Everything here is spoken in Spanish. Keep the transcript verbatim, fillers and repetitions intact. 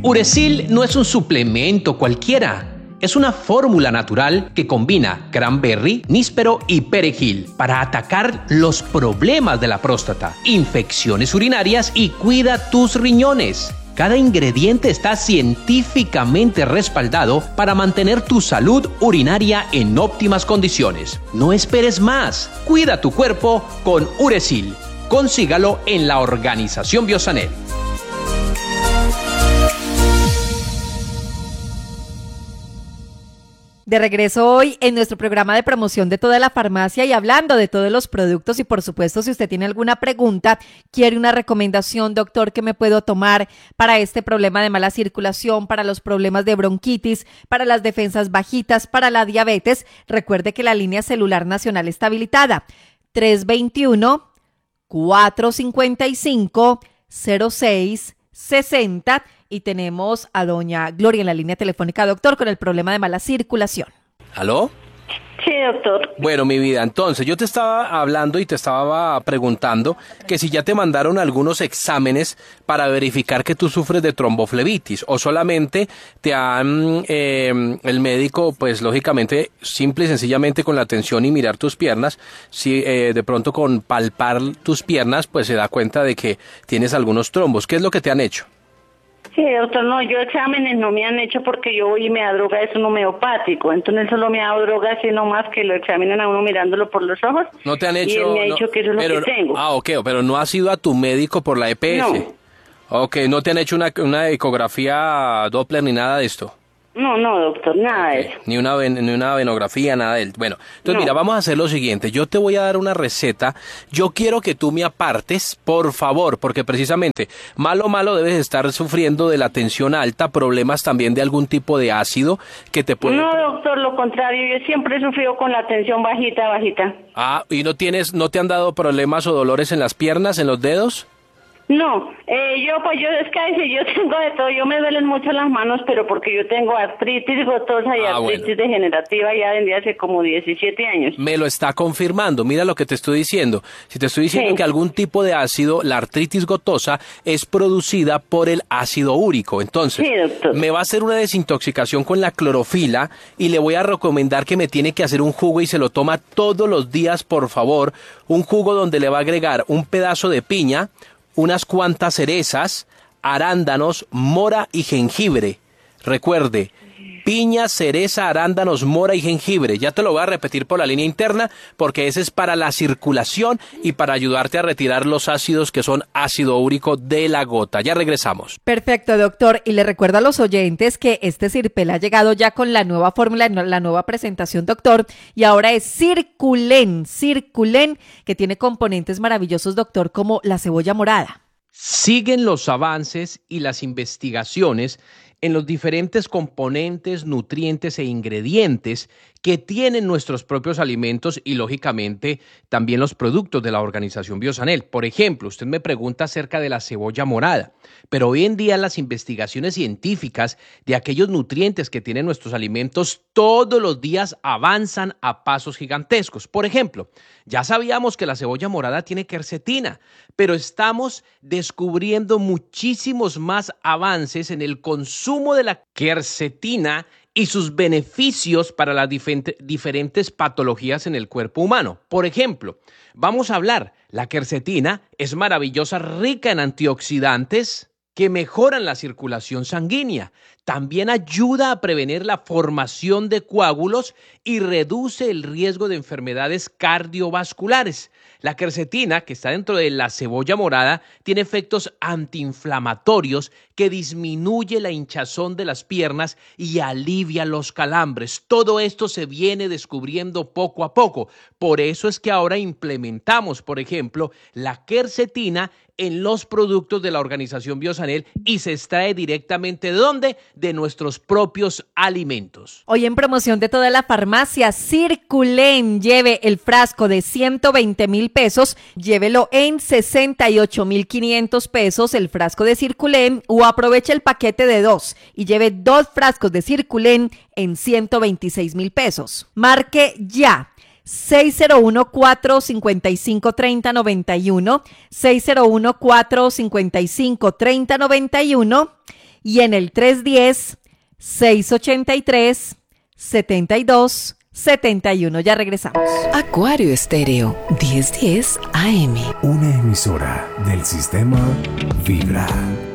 Uracil no es un suplemento cualquiera. Es una fórmula natural que combina cranberry, níspero y perejil para atacar los problemas de la próstata, infecciones urinarias y cuida tus riñones. Cada ingrediente está científicamente respaldado para mantener tu salud urinaria en óptimas condiciones. No esperes más. Cuida tu cuerpo con Uracil. Consígalo en la Organización Biosanel. De regreso hoy en nuestro programa de promoción de toda la farmacia y hablando de todos los productos y por supuesto si usted tiene alguna pregunta, quiere una recomendación, doctor, ¿qué me puedo tomar para este problema de mala circulación, para los problemas de bronquitis, para las defensas bajitas, para la diabetes? Recuerde que la línea celular nacional está habilitada. tres dos uno, cuatro cinco cinco, cero seis seis cero y tenemos a doña Gloria en la línea telefónica, doctor, con el problema de mala circulación. ¿Aló? Sí, doctor. Bueno, mi vida, entonces yo te estaba hablando y te estaba preguntando que si ya te mandaron algunos exámenes para verificar que tú sufres de tromboflebitis o solamente te han, eh, el médico, pues lógicamente, simple y sencillamente con la atención y mirar tus piernas, si eh, de pronto con palpar tus piernas, pues se da cuenta de que tienes algunos trombos. ¿Qué es lo que te han hecho? Sí, doctor, no, yo exámenes no me han hecho porque yo voy y me da droga, es un homeopático, entonces solo me ha dado droga así nomás que lo examinan a uno mirándolo por los ojos. No te han hecho... Y él me ha no, dicho que eso es pero, lo que tengo. Ah, ok, pero no has ido a tu médico por la E P S. No. Ok, no te han hecho una, una ecografía Doppler ni nada de esto. No, no, doctor, nada Okay. de eso. Ni una, ni una venografía, nada de él. Bueno, entonces No. mira, vamos a hacer lo siguiente. Yo te voy a dar una receta. Yo quiero que tú me apartes, por favor, porque precisamente, malo, malo, debes estar sufriendo de la tensión alta, problemas también de algún tipo de ácido que te puede... No, doctor, lo contrario, yo siempre he sufrido con la tensión bajita, bajita. Ah, ¿y no tienes, no te han dado problemas o dolores en las piernas, en los dedos? No, eh, yo pues yo es que a veces yo tengo de todo, yo me duelen mucho las manos, pero porque yo tengo artritis gotosa y Ah, artritis bueno. degenerativa ya desde hace como diecisiete años. Me lo está confirmando. Mira lo que te estoy diciendo. Si te estoy diciendo Sí. que algún tipo de ácido, la artritis gotosa, es producida por el ácido úrico. Entonces, Sí, doctor. me va a hacer una desintoxicación con la clorofila y le voy a recomendar que me tiene que hacer un jugo y se lo toma todos los días, por favor. Un jugo donde le va a agregar un pedazo de piña, unas cuantas cerezas, arándanos, mora y jengibre. Recuerde, piña, cereza, arándanos, mora y jengibre. Ya te lo voy a repetir por la línea interna porque ese es para la circulación y para ayudarte a retirar los ácidos que son ácido úrico de la gota. Ya regresamos. Perfecto, doctor. Y le recuerdo a los oyentes que este Cirpel ha llegado ya con la nueva fórmula, la nueva presentación, doctor. Y ahora es Circulen, Circulen, que tiene componentes maravillosos, doctor, como la cebolla morada. Siguen los avances y las investigaciones en los diferentes componentes, nutrientes e ingredientes que tienen nuestros propios alimentos y, lógicamente, también los productos de la Organización Biosanel. Por ejemplo, usted me pregunta acerca de la cebolla morada, pero hoy en día las investigaciones científicas de aquellos nutrientes que tienen nuestros alimentos todos los días avanzan a pasos gigantescos. Por ejemplo, ya sabíamos que la cebolla morada tiene quercetina, pero estamos descubriendo muchísimos más avances en el consumo de la quercetina y sus beneficios para las dif- diferentes patologías en el cuerpo humano. Por ejemplo, vamos a hablar, la quercetina es maravillosa, rica en antioxidantes que mejoran la circulación sanguínea. También ayuda a prevenir la formación de coágulos y reduce el riesgo de enfermedades cardiovasculares. La quercetina, que está dentro de la cebolla morada, tiene efectos antiinflamatorios que disminuye la hinchazón de las piernas y alivia los calambres. Todo esto se viene descubriendo poco a poco. Por eso es que ahora implementamos, por ejemplo, la quercetina en los productos de la Organización Biosanel y se extrae directamente ¿de dónde? De nuestros propios alimentos. Hoy en promoción de toda la farmacia, Circulen, lleve el frasco de ciento veinte mil pesos, llévelo en sesenta y ocho mil quinientos pesos el frasco de Circulen o aproveche el paquete de dos y lleve dos frascos de Circulen en ciento veintiséis mil pesos. Marque ya. seis cero uno, cuatro cinco cinco, tres cero nueve uno, seis cero uno, cuatro cinco cinco, tres cero nueve uno y en el tres uno cero, seis ocho tres, siete dos siete uno. Ya regresamos. Acuario Estéreo, diez diez A M. Una emisora del sistema Vibra.